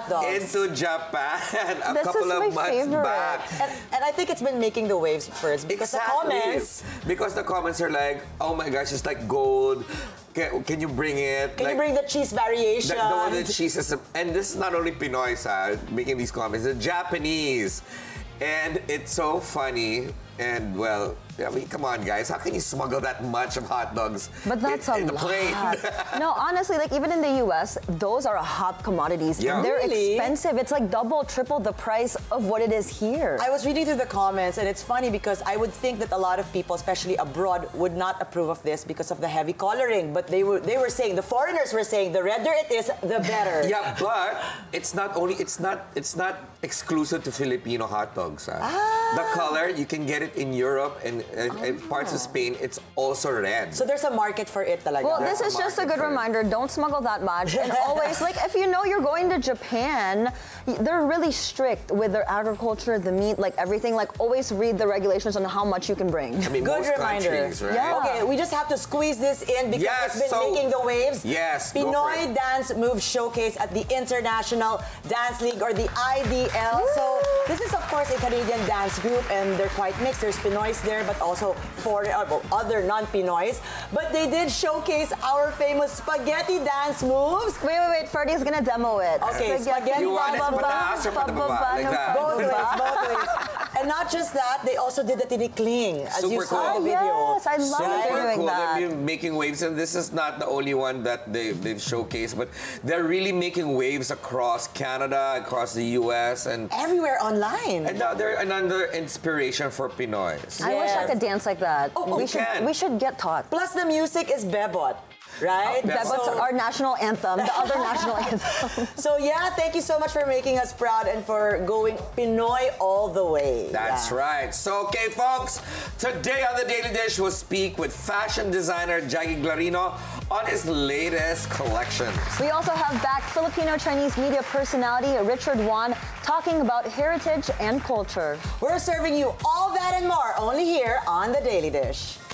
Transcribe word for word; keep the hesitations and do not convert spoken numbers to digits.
dogs. into Japan a This couple is of my months favorite. back. And, and I think it's been making the waves first because Exactly. the comments. Because the comments are like, oh my gosh, it's like gold. Can, can you bring it? Can like, you bring the cheese variation? The, the one that cheese is, and this is not only Pinoys uh, making these comments, it's Japanese. And it's so funny. And well, I mean, come on, guys. How can you smuggle that much of hot dogs But that's in, a in the lot. plane? No, honestly, like even in the U S, those are hot commodities. Yeah. They're Really? expensive. It's like double, triple the price of what it is here. I was reading through the comments, and it's funny because I would think that a lot of people, especially abroad, would not approve of this because of the heavy coloring. But they were they were saying, the foreigners were saying, the redder it is, the better. Yeah, but it's not only it's not it's not exclusive to Filipino hot dogs. ah. The color, you can get it in Europe and uh, in parts of Spain. It's also red. So there's a market for it talaga. Well, There's this a is just a market good for it. reminder. Don't smuggle that much. And always, like, if you know you're going to Japan, y- they're really strict with their agriculture, the meat, like everything. Like, always read the regulations on how much you can bring. I mean, Good most reminder. countries, right? Yeah. Okay, we just have to squeeze this in because Yes, it's been so- making the waves. Yes, go for Pinoy it. Dance Move Showcase at the International Dance League, or the I D L. So this is, of course, a Canadian dance group, and they're quite mixed. There's Pinoys there, but also for uh, well, other non-Pinoys. But they did showcase our famous spaghetti dance moves. Wait, wait, wait. Ferdy's gonna demo it. Okay, spaghetti You want it ba- ba- pataas or ba- ba- patababa? ba- Like ba- that. Both ways, both ways. And not just that, they also did the tinikling, as you Super saw cool. in the Oh, video. yes, I love Super that they're doing cool. that. They've been making waves, and this is not the only one that they, they've showcased, but they're really making waves across Canada, across the U S, and Everywhere online. and now they're another inspiration for Pinoys. I wish I Yes. could dance like that. Oh, we you should can. we should get taught. Plus, the music is bebot, right? Oh, bebot. That's So- our national anthem, the other national anthem. So yeah, thank you so much for making us proud and for going Pinoy all the way. That's Yeah. right. So, okay, folks, today on The Daily Dish, we'll speak with fashion designer Jaggy Glarino on his latest collections. We also have back Filipino-Chinese media personality Richard Wan talking about heritage and culture. We're serving you all that and more only here on The Daily Dish.